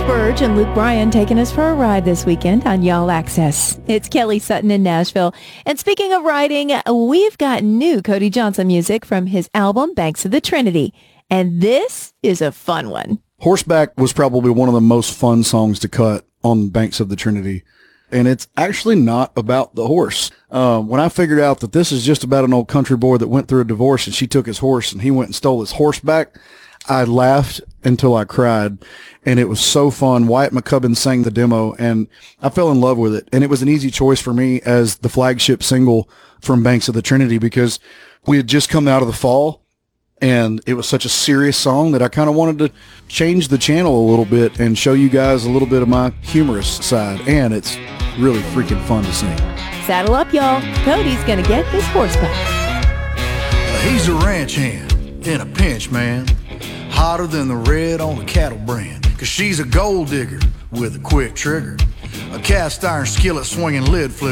Burge and Luke Bryan taking us for a ride this weekend on Y'all Access. It's Kelly Sutton in Nashville. And speaking of riding, we've got new Cody Johnson music from his album, Banks of the Trinity. And this is a fun one. Horseback was probably one of the most fun songs to cut on Banks of the Trinity. And it's actually not about the horse. When I figured out that this is just about an old country boy that went through a divorce and she took his horse and he went and stole his horseback, I laughed until I cried, and it was so fun. Wyatt McCubbin sang the demo, and I fell in love with it. And it was an easy choice for me as the flagship single from Banks of the Trinity because we had just come out of the fall, and it was such a serious song that I kind of wanted to change the channel a little bit and show you guys a little bit of my humorous side, and it's really freaking fun to sing. Saddle up, y'all. Cody's gonna get his horseback. He's a ranch hand in a pinch, man. Hotter than the red on a cattle brand. Cause she's a gold digger with a quick trigger. A cast iron skillet swinging lid flip.